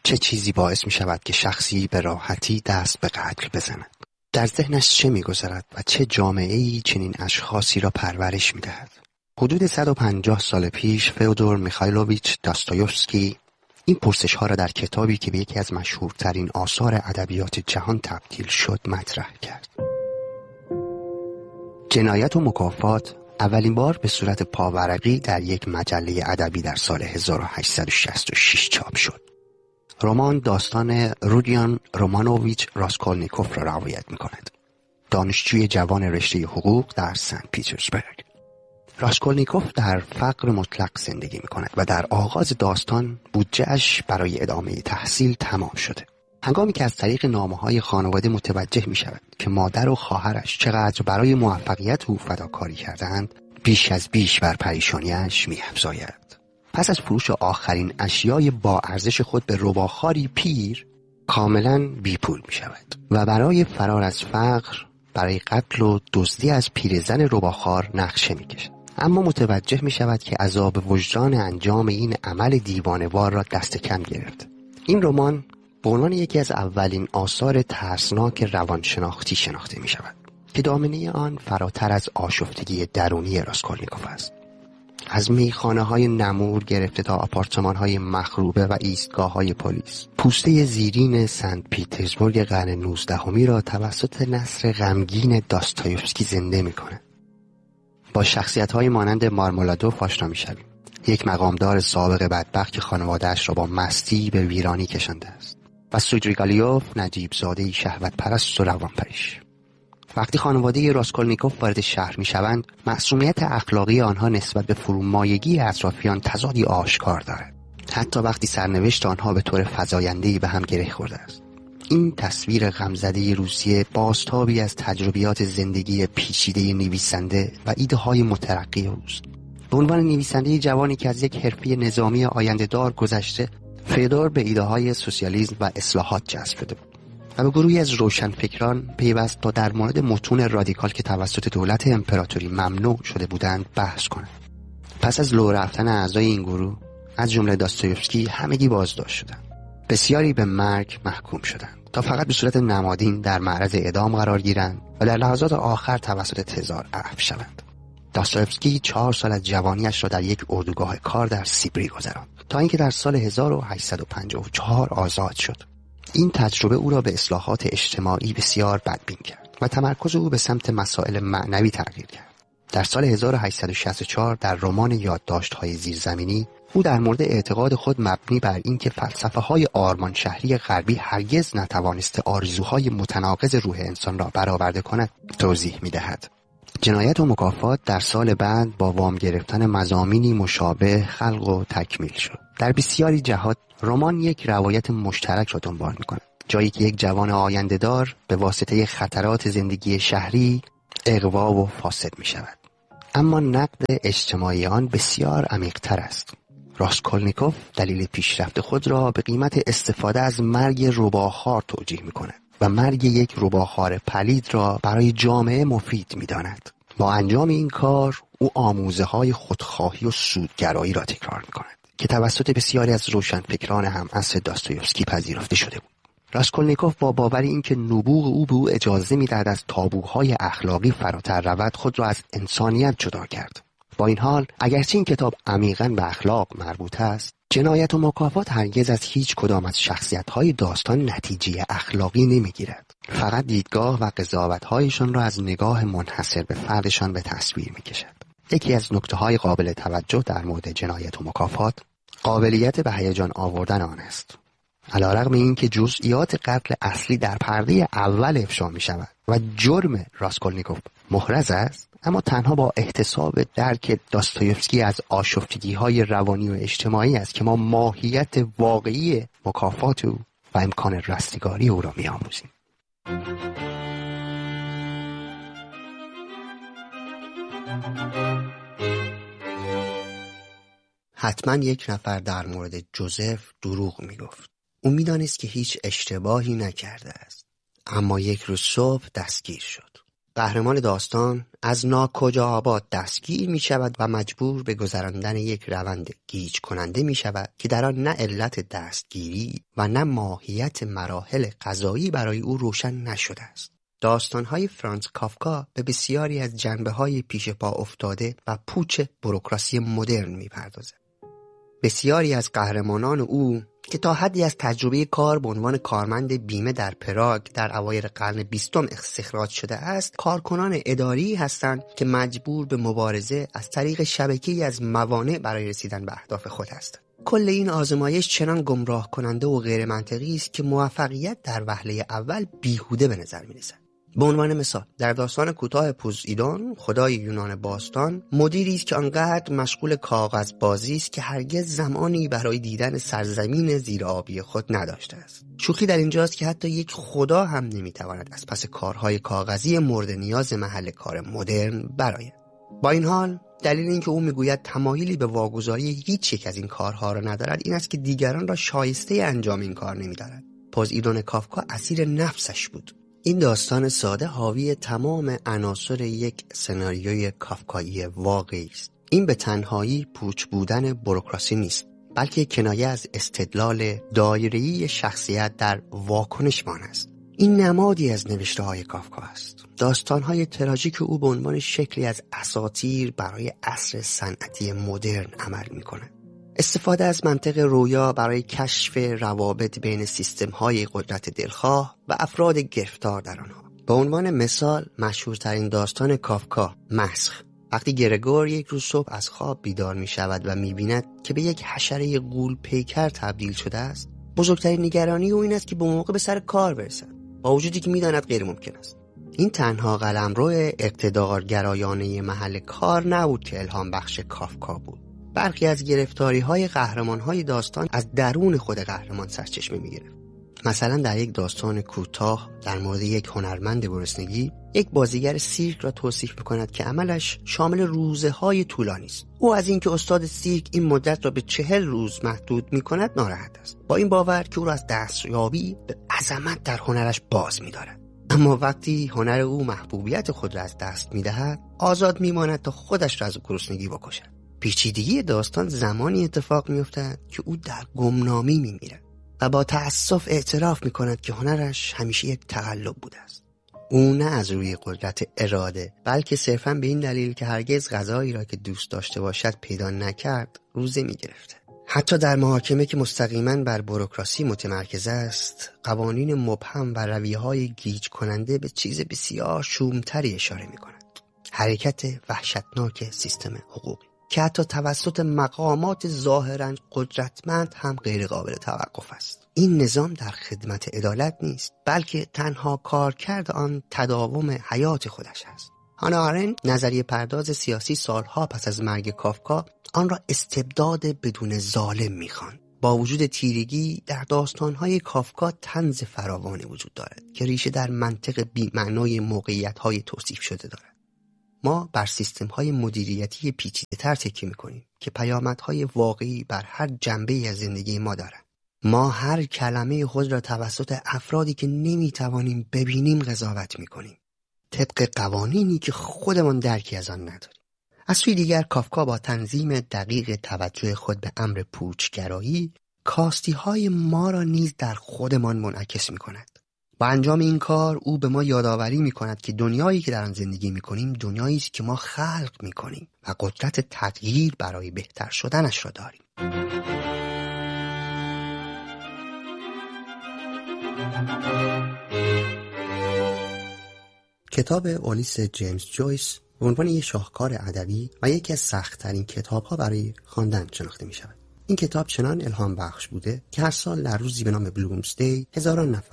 چه چیزی باعث می شود که شخصی به راحتی دست به قتل بزند؟ در ذهنش چه می گذرد و چه جامعه‌ای چنین اشخاصی را پرورش می دهد؟ حدود 150 سال پیش فئودور میخائیلوویچ داستایوفسکی این پرسش‌ها را در کتابی که به یکی از مشهورترین آثار ادبیات جهان تبدیل شد مطرح کرد. جنایت و مکافات اولین بار به صورت پاورقی در یک مجله ادبی در سال 1866 چاپ شد. رمان داستان رودیان رومانوویچ راسکولنیکوف را روایت می‌کند. دانشجوی جوان رشته حقوق در سن پیترزبورگ. راسکولنیکوف در فقر مطلق زندگی می‌کند و در آغاز داستان بودجه‌اش برای ادامه تحصیل تمام شده. هنگامی که از طریق نامه‌های خانواده متوجه می‌شود که مادر و خواهرش چقدر برای موفقیت او فداکاری کردند، بیش از بیش بر پریشانی‌اش می‌افزاید. پس از فروش آخرین اشیای با ارزش خود به رباخواری پیر، کاملاً بی‌پول می‌شود و برای فرار از فقر، برای قتل و دزدی از پیرزن رباخوار نقشه می‌کشد. اما متوجه می‌شود که عذاب وجدان انجام این عمل دیوانه‌وار را دست کم گرفت. این رمان به عنوان یکی از اولین آثار ترسناک روانشناختی شناخته می‌شود که دامنه آن فراتر از آشفتگی درونی راسکولنیکوف است. از میخانه‌های نمور گرفته تا آپارتمان‌های مخروبه و ایستگاه‌های پلیس، پوسته زیرین سنت پیترزبورگ قرن 19 را توسط نثر غمگین داستایوفسکی زنده می‌کند. با شخصیت‌های مانند مارمولادوف آشنا می‌شویم، یک مقامدار سابق بدبخت که خانواده‌اش را با مستی به ویرانی کشانده است، و سودریگالیوف، نجیب زاده شهوت پرست و روانپریش. وقتی خانواده راسکولنیکوف وارد شهر می‌شوند، معصومیت اخلاقی آنها نسبت به فرومایگی اطرافیان تضادی آشکار دارد، حتی وقتی سرنوشت آنها به طور فزاینده‌ای به هم گره خورده است. این تصویر غمزده روسیه بازتابی از تجربیات زندگی پیچیده نویسنده و ایده‌های مترقی اوست. به عنوان نویسنده جوانی که از یک حرفه نظامی آینده‌دار گذشته، فئودور به ایده‌های سوسیالیسم و اصلاحات جذب شده بود و به گروهی از روشنفکران پیوست تا در مورد متون رادیکال که توسط دولت امپراتوری ممنوع شده بودند بحث کنند. پس از لو رفتن اعضای این گروه، از جمله داستایوفسکی، همگی بازداشت شدند. بسیاری به مرگ محکوم شدند تا فقط به صورت نمادین در معرض اعدام قرار گیرند و در لحظات آخر توسط تزار عفو شوند. داستایوفسکی 4 سال از جوانیش را در یک اردوگاه کار در سیبری گذراند تا اینکه در سال 1854 آزاد شد. این تجربه او را به اصلاحات اجتماعی بسیار بدبین کرد و تمرکز او به سمت مسائل معنوی تغییر کرد. در سال 1864 در رمان یادداشت‌های زیرزمینی او در مورد اعتقاد خود مبنی بر اینکه فلسفه‌های آرمان شهری غربی هرگز نتوانسته آرزوهای متناقض روح انسان را برآورده کند توضیح می‌دهد. جنایت و مکافات در سال بعد با وام گرفتن مضامینی مشابه خلق و تکمیل شد. در بسیاری جهات رمان یک روایت مشترک را دنبال می‌کند، جایی که یک جوان آینده‌دار به واسطه خطرات زندگی شهری اغوا و فاسد می‌شود. اما نقد اجتماعی آن بسیار عمیق‌تر است. راسکولنیکوف دلیل پیشرفت خود را به قیمت استفاده از مرگ رباخوار توجیه می‌کند و مرگ یک رباخوار پلید را برای جامعه مفید می‌داند. با انجام این کار او آموزه‌های خودخواهی و سودگرایی را تکرار می‌کند که توسط بسیاری از روشنفکران همعصر داستایوفسکی پذیرفته شده بود. راسکولنیکوف با باور اینکه نبوغ او به او اجازه می‌دهد از تابوهای اخلاقی فراتر رود، خود را از انسانیت جدا کرد. با این حال، اگرچه این کتاب عمیقاً به اخلاق مربوط است، جنایت و مکافات هرگز از هیچ کدام از شخصیت‌های داستان نتیجه اخلاقی نمی‌گیرد. فقط دیدگاه و قضاوت‌هایشان را از نگاه منحصر به فردشان به تصویر می‌کشد. یکی از نکته‌های قابل توجه در مورد جنایت و مکافات، قابلیت به هیجان آوردن آن است. علی‌رغم اینکه جزئیات قتل اصلی در پرده اول افشا می‌شود و جرم راسکولنیکوف محرز است، اما تنها با احتساب درک داستایوفسکی از آشفتگی‌های روانی و اجتماعی است که ما ماهیت واقعی مکافات او و امکان رستگاری او را می‌آموزیم. حتما یک نفر در مورد جوزف دروغ می‌گفت. او می‌دانست که هیچ اشتباهی نکرده است، اما یک روز صبح دستگیر شد. قهرمان داستان از ناکجا آباد دستگیر می شود و مجبور به گذراندن یک روند گیج کننده می شود که در آن نه علت دستگیری و نه ماهیت مراحل قضایی برای او روشن نشده است. داستان‌های فرانتز کافکا به بسیاری از جنبه‌های پیش پا افتاده و پوچ بوروکراسی مدرن می‌پردازد. بسیاری از قهرمانان او که تا حدی از تجربه کار به عنوان کارمند بیمه در پراگ در اوایل قرن 20 استخراج شده است، کارکنان اداری هستند که مجبور به مبارزه از طریق شبکه‌ای از موانع برای رسیدن به اهداف خود هستند. کل این آزمایش چنان گمراه کننده و غیر منطقی است که موفقیت در وهله اول بیهوده به نظر می‌رسد. به عنوان مثال در داستان کوتاه پوزیدون، خدای یونان باستان، مدیری است که آنقدر مشغول کاغذ بازی است که هرگز زمانی برای دیدن سرزمین زیرآبی خود نداشته است. شوخی در اینجاست که حتی یک خدا هم نمیتواند از پس کارهای کاغذی مورد نیاز محل کار مدرن برآید. با این حال دلیل اینکه او میگوید تمایلی به واگذاری هیچ یک از این کارها را ندارد این است که دیگران را شایسته انجام این کار نمی‌دارد. پوزیدون کافکا اسیر نفسش بود. این داستان ساده حاوی تمام عناصر یک سناریوی کافکایی واقعی است. این به تنهایی پوچ بودن بوروکراسی نیست، بلکه کنایه از استدلال دایره‌ای شخصیت در واکنشمان است. این نمادی از نوشته‌های کافکا است. داستان‌های تراژیک او به عنوان شکلی از اساطیر برای عصر صنعتی مدرن عمل می‌کند. استفاده از منطق رویا برای کشف روابط بین سیستم‌های قدرت دلخواه و افراد گرفتار در آنها. به عنوان مثال مشهورترین داستان کافکا، مسخ. وقتی گرگور یک روز صبح از خواب بیدار می شود و می بیند که به یک حشره غول پیکر تبدیل شده است، بزرگترین نگرانی او این است که به موقع به سر کار برسد، با وجودی که می داند غیر ممکن است. این تنها قلمرو اقتدارگرایانه محل کار نبود که الهام بخش کافکا بود. برخی از گرفتاری‌های قهرمان‌های داستان از درون خود قهرمان سرچشمه می‌گیرد. مثلا در یک داستان کوتاه در مورد یک هنرمند گرسنگی، یک بازیگر سیرک را توصیف می‌کند که عملش شامل روزه‌های طولانی است. او از اینکه استاد سیرک این مدت را به 40 روز محدود می‌کند ناراحت است، با این باور که او را از دستیابی به عظمت در هنرش باز می‌دارد. اما وقتی هنر او محبوبیت خود را از دست می‌دهد، آزاد می‌ماند تا خودش را از گرسنگی بکشد. پیچیدگی داستان زمانی اتفاق می‌افتد که او در گمنامی می‌میرد و با تأسف اعتراف می‌کند که هنرش همیشه یک تقلب بوده است. او نه از روی قدرت اراده، بلکه صرفاً به این دلیل که هرگز غذایی را که دوست داشته باشد پیدا نکرد، روزه می‌گرفته. حتی در محاکمه که مستقیماً بر بوروکراسی متمرکز است، قوانین مبهم و رویه‌های گیج کننده به چیز بسیار شومتری اشاره می‌کند. حرکت وحشتناک سیستم حقوقی که حتی توسط مقامات ظاهراً قدرتمند هم غیر قابل توقف است. این نظام در خدمت عدالت نیست، بلکه تنها کارکرد آن تداوم حیات خودش است. هانا آرنت، نظریه پرداز سیاسی، سالها پس از مرگ کافکا آن را استبداد بدون ظالم می‌خواند. با وجود تیرگی در داستان‌های کافکا طنز فراوانی وجود دارد که ریشه در منطق بی‌معنای موقعیت‌های توصیف شده دارد. ما بر سیستم‌های مدیریتی پیچیده‌تر تکیه می‌کنیم که پیامدهای واقعی بر هر جنبه‌ای از زندگی ما دارند. ما هر کلمه خود را توسط افرادی که نمی‌توانیم ببینیم قضاوت می‌کنیم، طبق قوانینی که خودمان درکی از آن نداریم. از سوی دیگر کافکا با تنظیم دقیق توجه خود به امر پوچگرایی، کاستی‌های ما را نیز در خودمان منعکس می‌کند. با انجام این کار او به ما یادآوری می‌کند که دنیایی که در آن زندگی می‌کنیم دنیایی است که ما خلق می‌کنیم و قدرت تغییر برای بهتر شدنش را داریم. کتاب اولیس جیمز جویس به عنوان یک شاهکار ادبی و یکی از سخت‌ترین کتاب‌ها برای خواندن شناخته می‌شود. این کتاب چنان الهام بخش بوده که هر سال در روزی به نام بلومسدی هزاران نفر